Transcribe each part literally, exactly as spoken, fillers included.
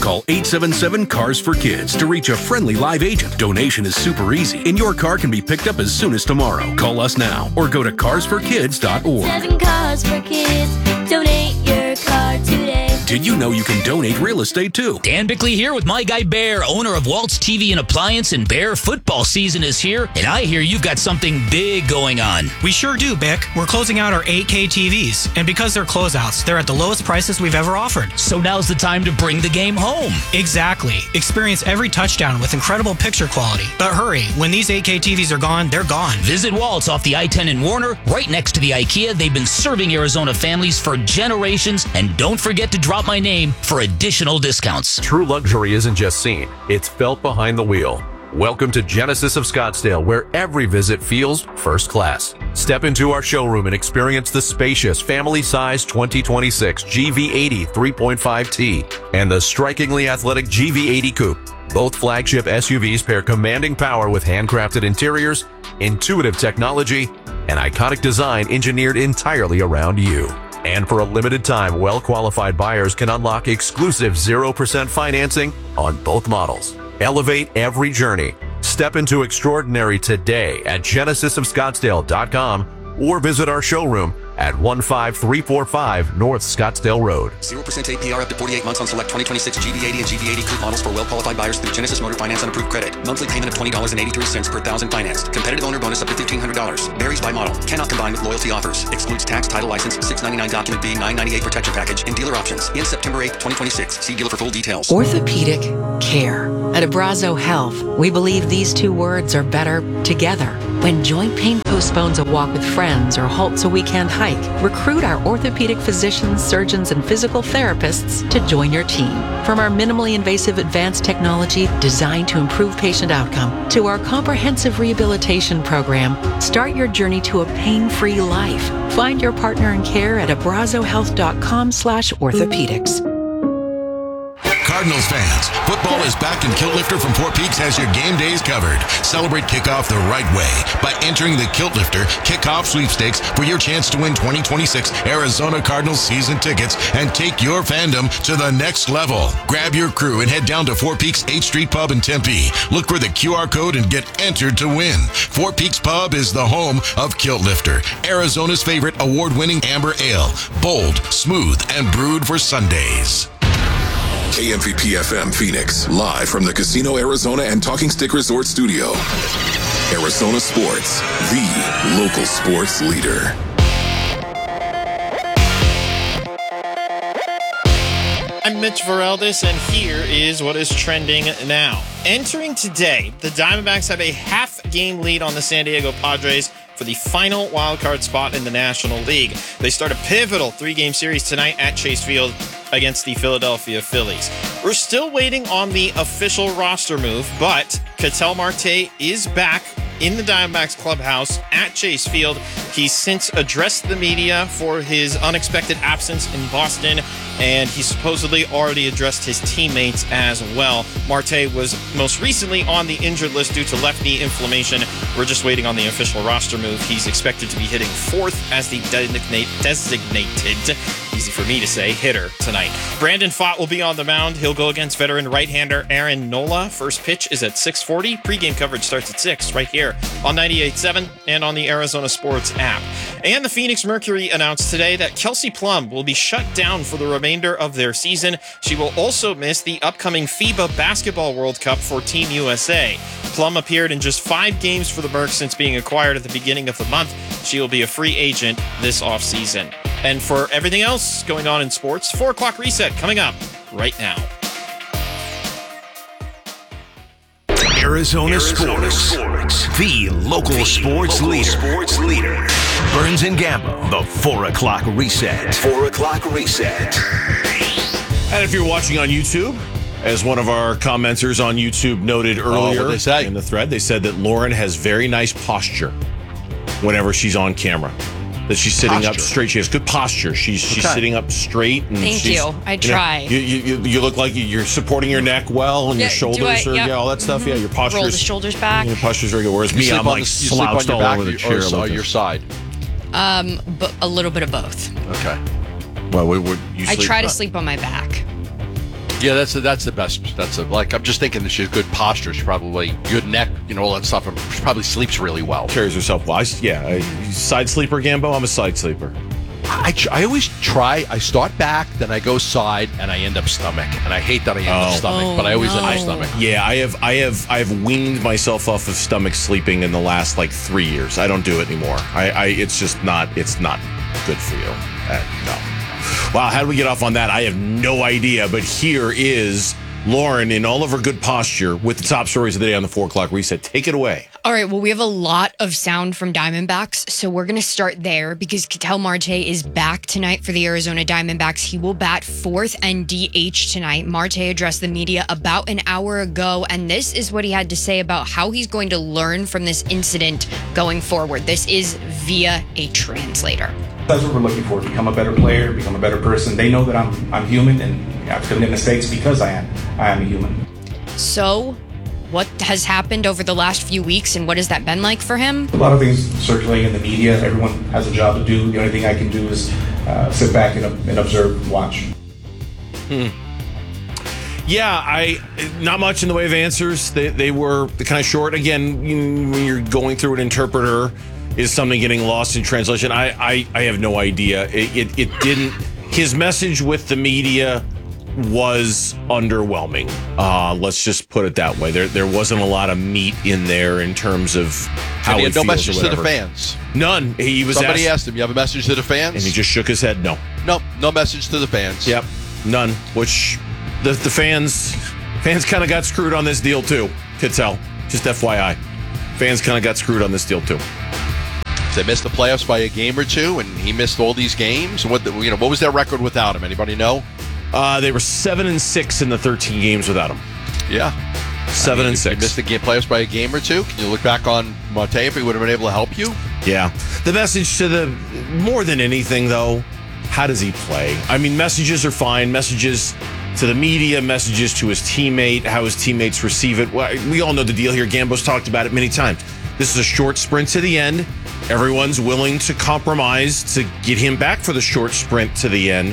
Call eight seven seven, C A R S for Kids to reach a friendly live agent. Donation is super easy, and your car can be picked up as soon as tomorrow. Call us now or go to cars for kids dot org. Seven Cars for Kids. Donate your car today. Did you know you can donate real estate too? Dan Bickley here with my guy Bear, owner of Waltz T V and Appliance, and Bear football season is here, and I hear you've got something big going on. We sure do, Bick. We're closing out our eight K T Vs, and because they're closeouts, they're at the lowest prices we've ever offered. So now's the time to bring the game home. Exactly. Experience every touchdown with incredible picture quality. But hurry, when these eight K T Vs are gone, they're gone. Visit Waltz off the I ten in Warner, right next to the IKEA. They've been serving Arizona families for generations, and don't forget to drop my name for additional discounts. True luxury isn't just seen, it's felt behind the wheel. Welcome to Genesis of Scottsdale, where every visit feels first class. Step into our showroom and experience the spacious, family-sized twenty twenty-six G V eighty three point five T and the strikingly athletic G V eighty Coupe. Both flagship S U Vs pair commanding power with handcrafted interiors, intuitive technology, and iconic design engineered entirely around you. And for a limited time, well-qualified buyers can unlock exclusive zero percent financing on both models. Elevate every journey. Step into extraordinary today at genesis of scottsdale dot com or visit our showroom at one five three four five North Scottsdale Road. zero percent A P R up to forty-eight months on select twenty twenty-six G V eighty and G V eighty Coupe models for well-qualified buyers through Genesis Motor Finance on approved credit. Monthly payment of twenty dollars and eighty-three cents per thousand financed. Competitive owner bonus up to fifteen hundred dollars. Varies by model. Cannot combine with loyalty offers. Excludes tax, title, license, six ninety-nine document B, nine ninety-eight protection package, and dealer options. In September eighth, twenty twenty-six. See dealer for full details. Orthopedic care. At Abrazo Health, we believe these two words are better together. When joint pain postpones a walk with friends or halts a weekend hike, recruit our orthopedic physicians, surgeons, and physical therapists to join your team. From our minimally invasive advanced technology designed to improve patient outcome to our comprehensive rehabilitation program, start your journey to a pain-free life. Find your partner in care at abrazo health dot com slash orthopedics. Cardinals fans, football is back, and Kilt Lifter from Four Peaks has your game days covered. Celebrate kickoff the right way by entering the Kilt Lifter Kickoff Sweepstakes for your chance to win twenty twenty-six Arizona Cardinals season tickets and take your fandom to the next level. Grab your crew and head down to Four Peaks eighth Street Pub in Tempe. Look for the Q R code and get entered to win. Four Peaks Pub is the home of Kilt Lifter, Arizona's favorite award-winning amber ale. Bold, smooth, and brewed for Sundays. K M V P F M Phoenix, live from the Casino Arizona and Talking Stick Resort Studio. Arizona Sports, the local sports leader. I'm Mitch Vareldis, and here is what is trending now. Entering today, the Diamondbacks have a half-game lead on the San Diego Padres for the final wildcard spot in the National League. They start a pivotal three-game series tonight at Chase Field against the Philadelphia Phillies. We're still waiting on the official roster move, but Ketel Marte is back in the Diamondbacks clubhouse at Chase Field. He's since addressed the media for his unexpected absence in Boston, and he supposedly already addressed his teammates as well. Marte was most recently on the injured list due to left knee inflammation. We're just waiting on the official roster move. He's expected to be hitting fourth as the designate, designated, easy for me to say, hitter tonight. Brandon Pfaadt will be on the mound. He'll go against veteran right-hander Aaron Nola. First pitch is at six forty. Pre-game coverage starts at six right here on ninety-eight point seven and on the Arizona Sports app. And the Phoenix Mercury announced today that Kelsey Plum will be shut down for the remainder of their season. She will also miss the upcoming FIBA Basketball World Cup for Team U S A. Plum appeared in just five games for the Mercs since being acquired at the beginning of the month. She will be a free agent this offseason. And for everything else going on in sports, four o'clock reset coming up right now. Arizona, Arizona Sports, Sports, the local, the sports, local leader. sports leader. Burns and Gambo, the four o'clock reset. four o'clock reset. And if you're watching on YouTube, as one of our commenters on YouTube noted earlier oh, they say? in the thread, they said that Lauren has very nice posture whenever she's on camera. That she's sitting posture. up straight. She has good posture. She's she's okay. sitting up straight. And Thank she's, you. I try. You, know, you, you you look like you're supporting your neck well, and yeah, your shoulders I, are yep. yeah, all that stuff. Mm-hmm. Yeah, your posture. Roll the shoulders back. Your posture's very good. Whereas you me, I'm like the, slouched all over the chair. Or like your side. Um, but a little bit of both. Okay. Well, we would. I try to sleep on my back. Yeah, that's a, that's the best. That's a, like I'm just thinking that she's good posture. She's probably good neck, you know, all that stuff. And she probably sleeps really well. Carries herself well. I, yeah, I, side sleeper, Gambo. I'm a side sleeper. I, I always try. I start back, then I go side, and I end up stomach. And I hate that I end Oh. up stomach, Oh, but I always no. end up stomach. Yeah, I have, I have, I have weaned myself off of stomach sleeping in the last like three years. I don't do it anymore. I, I it's just not, it's not good for you. Uh, no. Wow, how do we get off on that? I have no idea. But here is Lauren in all of her good posture with the top stories of the day on the four o'clock reset. Take it away. All right, well, we have a lot of sound from Diamondbacks, so we're going to start there because Ketel Marte is back tonight for the Arizona Diamondbacks. He will bat fourth and D H tonight. Marte addressed the media about an hour ago, and this is what he had to say about how he's going to learn from this incident going forward. This is via a translator. That's what we're looking for, become a better player, become a better person. They know that I'm I'm human and I've committed mistakes because I am. I am a human. So, what has happened over the last few weeks and what has that been like for him? A lot of things circulating in the media. Everyone has a job to do. The only thing I can do is uh, sit back and, and observe and watch. Hmm. Yeah, I not much in the way of answers. They they were kind of short. Again, you, when you're going through an interpreter, is something getting lost in translation? I I, I have no idea. It, it it didn't. His message with the media was underwhelming. Uh, let's just put it that way. There there wasn't a lot of meat in there in terms of how And he it had no feels message or to the whatever. fans. None. He was Somebody asked, asked him, "You have a message to the fans?" and he just shook his head. No. No, no message to the fans. Yep, none. Which the the fans fans kind of got screwed on this deal too. Could tell. Just F Y I, fans kind of got screwed on this deal too. They missed the playoffs by a game or two, and he missed all these games. What the, you know? What was their record without him? Anybody know? Uh, they were seven and six in the thirteen games without him. Yeah, seven I mean, and if six. You missed the game playoffs by a game or two. Can you look back on Marte if he would have been able to help you? Yeah. The message to the more than anything though, how does he play? I mean, messages are fine. Messages to the media, messages to his teammate, how his teammates receive it. Well, we all know the deal here. Gambo's talked about it many times. This is a short sprint to the end. Everyone's willing to compromise to get him back for the short sprint to the end.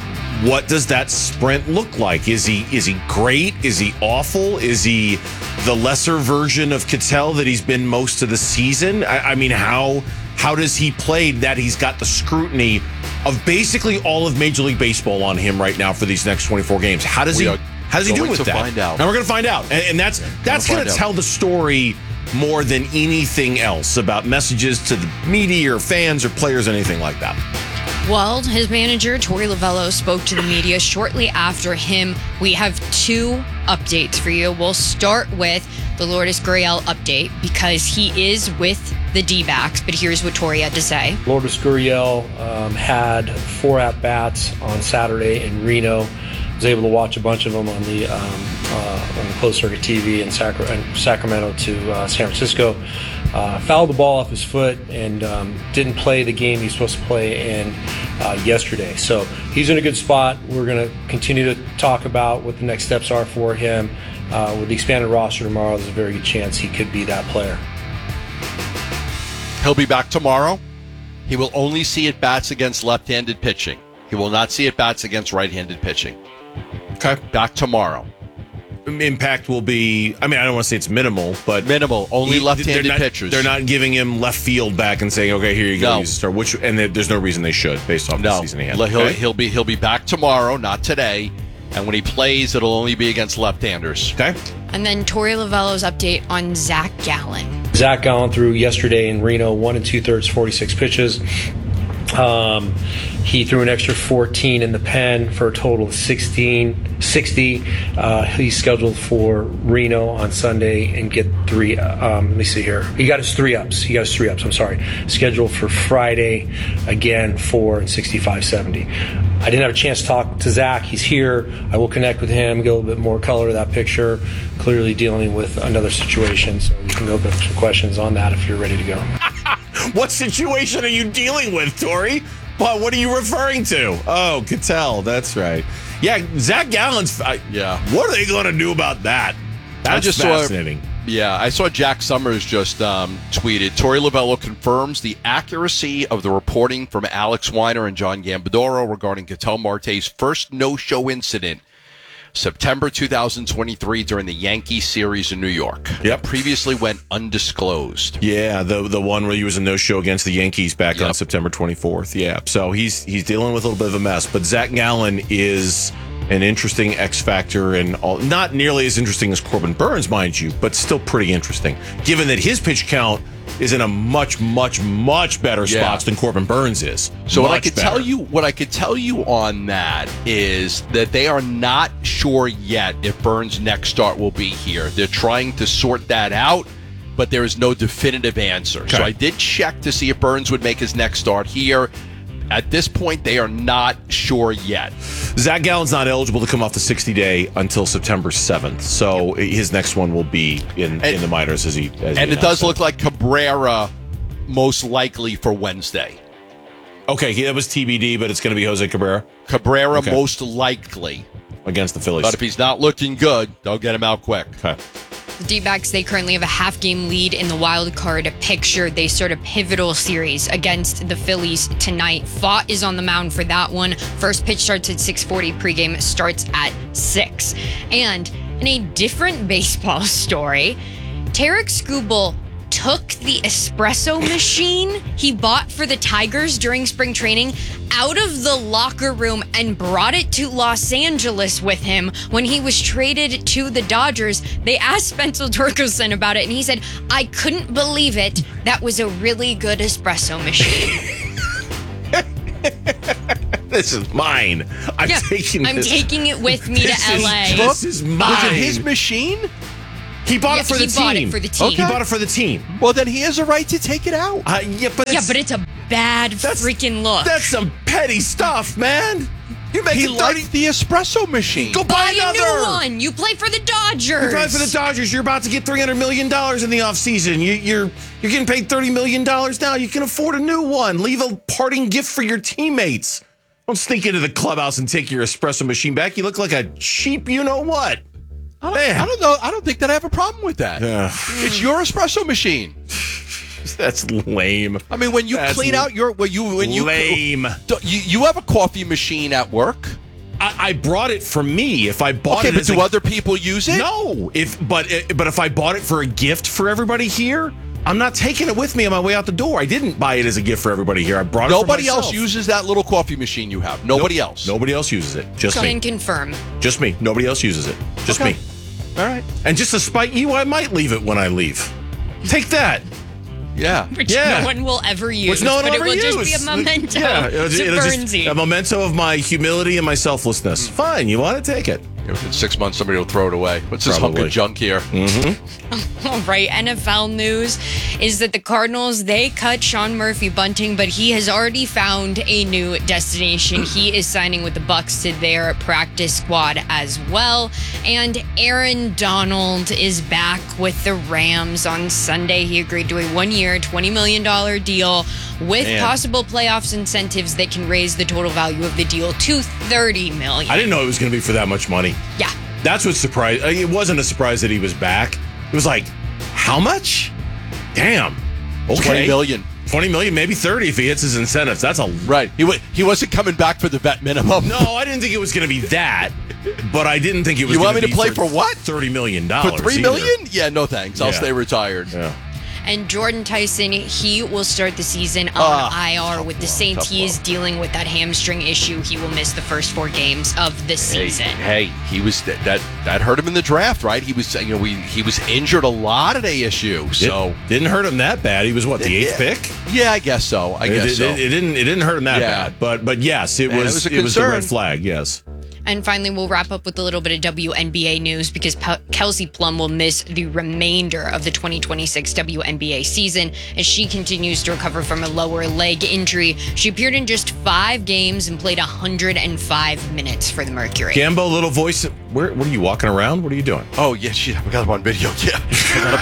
What does that sprint look like? Is he is he great? Is he awful? Is he the lesser version of Ketel that he's been most of the season? I, I mean, how how does he play that he's got the scrutiny of basically all of Major League Baseball on him right now for these next twenty-four games? How does We he are how does he do going with to that? find out. Now we're going to find out, and, and that's that's going find to out. tell the story more than anything else about messages to the media or fans or players, anything like that. Well, his manager, Torey Lovello, spoke to the media shortly after him. We have two updates for you. We'll start with the Lourdes Gurriel update because he is with the D-backs, but here's what Torey had to say. Lourdes Gurriel um, had four at-bats on Saturday in Reno. Was able to watch a bunch of them on the um, uh, on the closed circuit T V in Sacra- in Sacramento to uh, San Francisco. Uh, fouled the ball off his foot and um, didn't play the game he's supposed to play in uh, yesterday. So he's in a good spot. We're going to continue to talk about what the next steps are for him. Uh, with the expanded roster tomorrow, there's a very good chance he could be that player. He'll be back tomorrow. He will only see at bats against left-handed pitching. He will not see at bats against right-handed pitching. Okay. Back tomorrow. Impact will be, I mean, I don't want to say it's minimal, but minimal. Only he- left-handed they're not- pitchers. They're not giving him left field back and saying, okay, here you go, No. you start. Which, and there- there's no reason they should, based off the No, season he had. he'll, Okay? he'll be he'll be back tomorrow, not today. And when he plays, it'll only be against left-handers. Okay. And then Torey Lovello's update on Zach Gallen. Zach Gallen threw yesterday in Reno, one and two thirds, forty-six pitches. Um, he threw an extra fourteen in the pen for a total of sixteen, sixty. Uh, he's scheduled for Reno on Sunday and get three. Um, let me see here. He got his three ups. He got his three ups. I'm sorry. Scheduled for Friday again, four and sixty-five, seventy. I didn't have a chance to talk to Zach. He's here. I will connect with him, get a little bit more color to that picture. Clearly dealing with another situation, so we can go with some questions on that if you're ready to go. What situation are you dealing with, Tori? Well, what are you referring to? Oh, Ketel, that's right. Yeah, Zach Gallen's. I, yeah. What are they going to do about that? That's I just fascinating. Saw, yeah, I saw Jack Summers just um, tweeted, Torey Lovello confirms the accuracy of the reporting from Alex Weiner and John Gambadoro regarding Ketel Marte's first no-show incident September two thousand twenty-three during the Yankee series in New York. Yep. Previously went undisclosed. Yeah, the the one where he was a no-show against the Yankees back Yep. on September twenty-fourth. Yeah, so he's he's dealing with a little bit of a mess. But Zach Gallen is an interesting X factor, and all, not nearly as interesting as Corbin Burns, mind you, but still pretty interesting, given that his pitch count is in a much, much, much better Yeah. spots than Corbin Burns is. So what I Much could better. tell you, what I could tell you on that is that they are not sure yet if Burns' next start will be here. They're trying to sort that out, but there is no definitive answer. So Okay. I did check to see if Burns would make his next start here. At this point, they are not sure yet. Zach Gallen's not eligible to come off the sixty-day until September seventh, so his next one will be in, And- in the minors as he. As he And it announced does look like Cabrera most likely for Wednesday. Okay, that was T B D, but it's going to be Jose Cabrera Cabrera Okay. most likely. against the Phillies. But if he's not looking good, they'll get him out quick. Okay. The D-backs, they currently have a half-game lead in the wild card picture. They start a pivotal series against the Phillies tonight. Fott is on the mound for that one. First pitch starts at six forty. Pregame starts at six. And in a different baseball story, Tarek Skubal took the espresso machine he bought for the Tigers during spring training out of the locker room and brought it to Los Angeles with him when he was traded to the Dodgers. They asked Spencer Torkelson about it, and he said, I couldn't believe it. That was a really good espresso machine. This is mine. I'm Yeah, taking I'm this. taking it with me to This is- L A. This is mine. Was it his machine? He bought Yeah, it for he the bought team. it for the team. He bought it for the team. Well, then he has a right to take it out. Uh, yeah, but Yeah, it's, but it's a bad That's- freaking look. that's some petty stuff, man. You make He it thirty. liked the espresso machine. Go buy Buy another. a new one. You play for the Dodgers. You're playing for the Dodgers. You're about to get three hundred million dollars in the offseason. You, you're you're getting paid thirty million dollars now. You can afford a new one. Leave a parting gift for your teammates. Don't sneak into the clubhouse and take your espresso machine back. You look like a cheap you-know-what. I don't, Man. I don't know. I don't think that I have a problem with that. Ugh. It's your espresso machine. That's lame. I mean, when you That's clean out your when you when you lame. Don't- you you have a coffee machine at work. I, I brought it for me. If I bought Okay, it, but as do a- other people use it? No. If but but if I bought it for a gift for everybody here, I'm not taking it with me on my way out the door. I didn't buy it as a gift for everybody here. I brought it. Nobody for myself. else uses that little coffee machine you have. Nobody Nope. else. Nobody else uses it. Just Go me. and confirm. Just me. Nobody else uses it. Just Okay. me. All right. And just to spite you, I might leave it when I leave. Take that. Yeah. Which Yeah. no one will ever use. Which no one but will it ever will use. just be a memento Yeah, it'll, to it'll just- Burnsy. a memento of my humility and my selflessness. Fine. You want to take it? Within six months, somebody will throw it away. What's this hunk Probably. of junk here? All right, N F L news is that the Cardinals, they cut Sean Murphy Bunting, but he has already found a new destination. He is signing with the Bucks to their practice squad as well. And Aaron Donald is back with the Rams on Sunday. He agreed to a one-year, twenty million dollars deal with Man. possible playoffs incentives that can raise the total value of the deal to thirty million dollars. I didn't know it was going to be for that much money. Yeah. That's what surprised. It wasn't a surprise that he was back. It was like, how much? Damn. Okay. twenty million. twenty million, maybe thirty if he hits his incentives. That's a Right. He wa- he wasn't coming back for the vet minimum. No, I didn't think it was going to be that, but I didn't think it was. You want gonna me to be play for what? Thirty million For dollars. three million? Yeah, no thanks. I'll Yeah. stay retired. Yeah. And Jordan Tyson, he will start the season on Ah, I R with the tough Saints. blow, He tough is dealing with that hamstring issue. He will miss the first four games of the Hey, season. hey, he was that, that that hurt him in the draft, right? He was you know we he was injured a lot at A S U, so It didn't hurt him that bad. He was what, the eighth Yeah. pick? yeah, I guess so. I guess it, so. it, it didn't. It didn't hurt him that Yeah. bad. But but yes, it Man, it was. was a It was a red concern. flag. Yes. And finally, we'll wrap up with a little bit of W N B A news because Pe- Kelsey Plum will miss the remainder of the twenty twenty-six W N B A season as she continues to recover from a lower leg injury. She appeared in just five games and played one hundred five minutes for the Mercury. Gambo, little voice. Where? What are you walking around? What are you doing? Oh yeah, shit, we got him on video. Yeah, I got up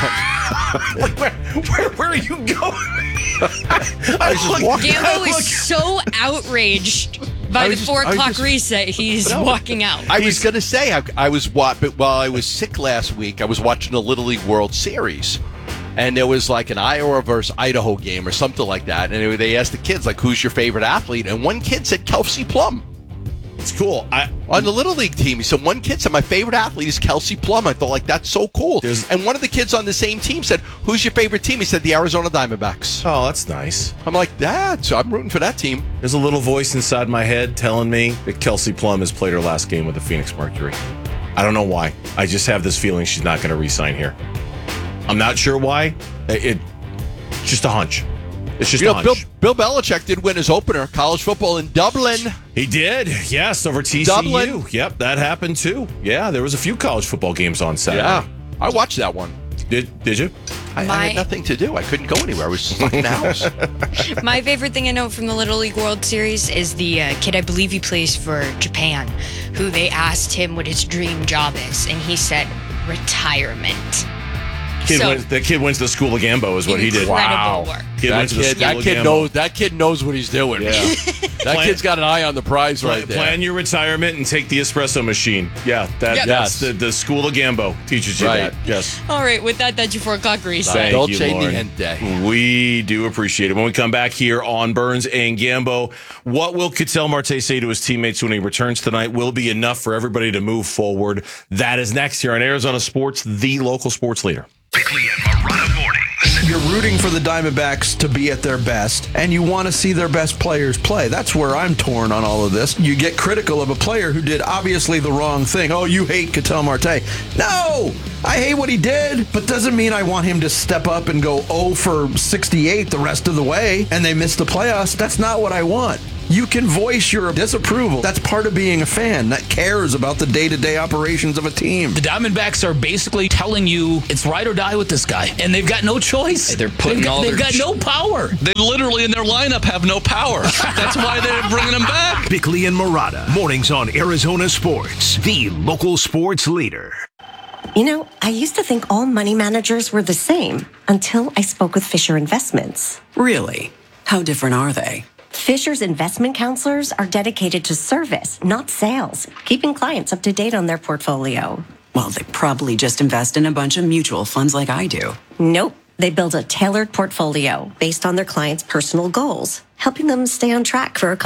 to walk around. where, where, where are you going? I was just walking. Gambo look- is so outraged by I the was just- four I was o'clock just- reset. He's No. walking out. I was gonna say I, I was what, but while I was sick last week, I was watching the Little League World Series, and there was like an Iowa versus Idaho game or something like that, and they asked the kids like, "Who's your favorite athlete?" And one kid said Kelsey Plum. it's cool. I, On the Little League team, he said, one kid said, my favorite athlete is Kelsey Plum. I thought, like, that's so cool. And one of the kids on the same team said, who's your favorite team? He said, the Arizona Diamondbacks. Oh, that's nice. I'm like, that. So I'm rooting for that team. There's a little voice inside my head telling me that Kelsey Plum has played her last game with the Phoenix Mercury. I don't know why. I just have this feeling she's not going to re-sign here. I'm not sure why. It, it's just a hunch. It's just you a know, hunch. Bill, Bill Belichick did win his opener, college football in Dublin. He did, yes, over T C U. Dublin. Yep, that happened too. Yeah, there was a few college football games on Saturday. Yeah, I watched that one. Did Did you? I, I had nothing to do. I couldn't go anywhere. I was stuck in the house. My favorite thing I know from the Little League World Series is the uh, kid, I believe he plays for Japan, who they asked him what his dream job is, and he said retirement. Kid So- wins, the kid wins the School of Gambo is what he did. Incredible work. Kid that went to the kid, School that of kid Gambo. knows. That kid knows what he's doing. Yeah. that Plan- kid's got an eye on the prize Plan, right there. plan your retirement and take the espresso machine. Yeah, that, Yep. that's Yes. the, the School of Gambo teaches you Right. that. Yes. All right, with that, that's your four o'clock race. Thank Dolce you, Lauren. niente. We do appreciate it. When we come back here on Burns and Gambo, what will Ketel Marte say to his teammates when he returns tonight will be enough for everybody to move forward. That is next here on Arizona Sports, the local sports leader. Bickley and Marotta mornings. You're rooting for the Diamondbacks to be at their best, and you want to see their best players play. That's where I'm torn on all of this. You get critical of a player who did obviously the wrong thing. Oh, you hate Ketel Marte. No! I hate what he did, but doesn't mean I want him to step up and go oh for sixty-eight the rest of the way, and they miss the playoffs. That's not what I want. You can voice your disapproval. That's part of being a fan that cares about the day-to-day operations of a team. The Diamondbacks are basically telling you it's ride or die with this guy, and they've got no choice. They're putting they've got, all they've their got no power. They literally in their lineup have no power. That's why they're bringing them back. Bickley and Marotta, mornings on Arizona Sports, the local sports leader. You know, I used to think all money managers were the same until I spoke with Fisher Investments. Really? How different are they? Fisher's investment counselors are dedicated to service, not sales, keeping clients up to date on their portfolio. Well, they probably just invest in a bunch of mutual funds like I do. Nope. They build a tailored portfolio based on their clients' personal goals, helping them stay on track for a